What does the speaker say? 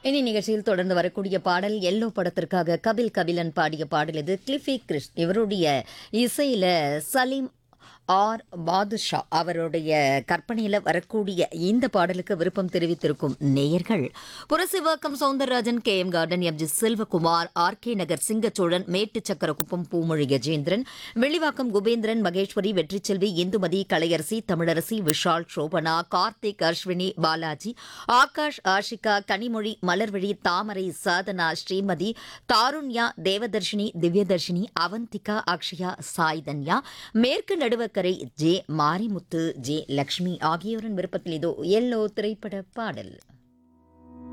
இனி நிகழ்ச்சியில் தொடர்ந்து வரக்கூடிய பாடல் எல்லோ படத்திற்காக கபிலன் பாடிய பாடல் இது. கிளிஃபி கிறிஸ் இவருடைய இசையில சலீம் ஆர் பாதுஷா அவருடைய கற்பனையில் வரக்கூடிய இந்த பாடலுக்கு விருப்பம் தெரிவித்திருக்கும் நேயர்கள் Purasawalkam Soundararajan, KM garden, MG Selvakumar, RK நகர் சிங்கச்சோழன், மேட்டு சக்கரக்குப்பம் பூமொழி கஜேந்திரன், வெள்ளிவாக்கம் குபேந்திரன், மகேஸ்வரி, வெற்றிச்செல்வி, இந்துமதி, கலையரசி, தமிழரசி, விஷால், சோபனா, கார்த்திக், அஸ்வினி, பாலாஜி, ஆகாஷ், ஆஷிகா, கனிமொழி, மலர்விழி, தாமரை, சாதனா, ஸ்ரீமதி, தாருண்யா, தேவதர்ஷினி, திவ்யதர்ஷினி, அவந்திகா, அக்ஷயா, சாய்தன்யா, மேற்கு நடுவக்கரை ஜே மாரிமுத்து, ஜே லக்ஷ்மி ஆகியோரின் விருப்பத்தில் இதோ எல்லோ திரைப்பட பாடல்.